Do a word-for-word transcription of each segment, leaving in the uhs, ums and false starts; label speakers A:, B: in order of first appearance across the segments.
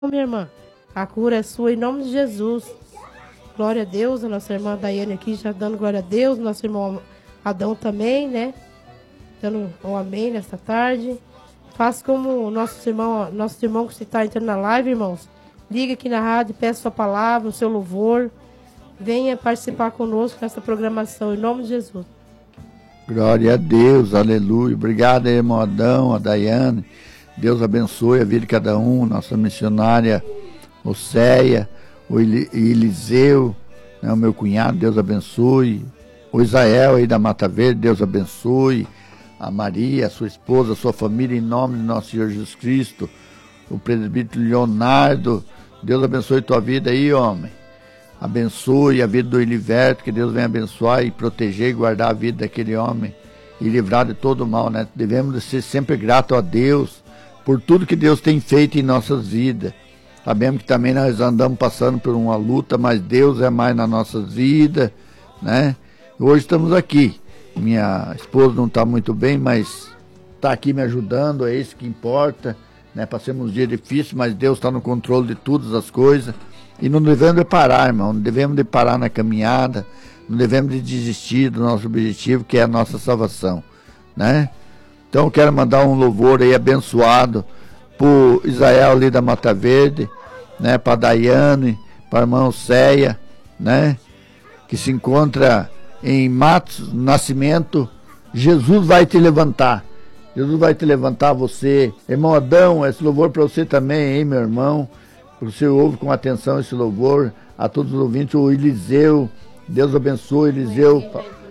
A: minha irmã. A cura é sua em nome de Jesus. Glória a Deus, a nossa irmã Daiane aqui já dando glória a Deus, nosso irmão Adão também, né? Dando um amém nesta tarde. Faça como o nosso irmão, nosso irmão que está entrando na live, irmãos. Liga aqui na rádio, peça sua palavra, o seu louvor. Venha participar conosco nessa programação, em nome de Jesus.
B: Glória a Deus, aleluia. Obrigado, irmão Adão, a Daiane. Deus abençoe a vida de cada um, nossa missionária Océia, o Eliseu, né, o meu cunhado, Deus abençoe. O Israel aí da Mata Verde, Deus abençoe. A Maria, a sua esposa, a sua família, em nome de nosso Senhor Jesus Cristo. O presbítero Leonardo, Deus abençoe tua vida aí, homem. Abençoe a vida do Eliverto, que Deus venha abençoar e proteger e guardar a vida daquele homem e livrar de todo o mal, né? Devemos ser sempre gratos a Deus por tudo que Deus tem feito em nossas vidas. Sabemos que também nós andamos passando por uma luta, mas Deus é mais nas nossas vidas, né? Hoje estamos aqui. Minha esposa não está muito bem, mas está aqui me ajudando, é isso que importa, né? Passamos um dia difícil, mas Deus está no controle de todas as coisas. E não devemos de parar, irmão, não devemos de parar na caminhada, não devemos de desistir do nosso objetivo, que é a nossa salvação, né? Então eu quero mandar um louvor aí abençoado por Israel ali da Mata Verde, né? Para Daiane, para a irmã Océia, né? Que se encontra em Matos Nascimento. Jesus vai te levantar. Jesus vai te levantar você. Irmão Adão, esse louvor para você também, hein, meu irmão? Você ouve com atenção esse louvor. A todos os ouvintes, o Eliseu, Deus abençoe, Eliseu.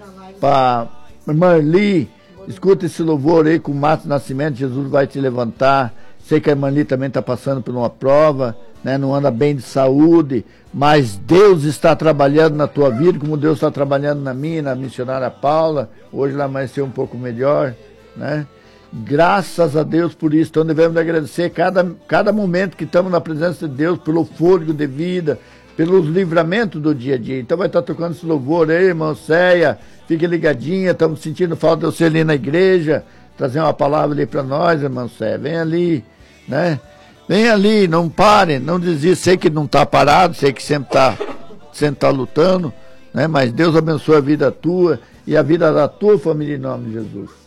B: Para irmã Li, escuta esse louvor aí com Matos Nascimento. Jesus vai te levantar. Sei que a irmã Li também está passando por uma prova, né? Não anda bem de saúde, mas Deus está trabalhando na tua vida, como Deus está trabalhando na minha, na missionária Paula. Hoje ela amanheceu um pouco melhor, né? Graças a Deus por isso. Então devemos agradecer cada, cada momento que estamos na presença de Deus, pelo fôlego de vida, pelos livramentos do dia a dia. Então vai estar tocando esse louvor aí, irmã Céia, fique ligadinha, estamos sentindo falta de você ali na igreja, trazer uma palavra ali para nós, irmã Céia, vem ali, né? Vem ali, não pare, não desista, sei que não está parado, sei que sempre está sempre tá lutando, né? Mas Deus abençoe a vida tua e a vida da tua família em nome de Jesus.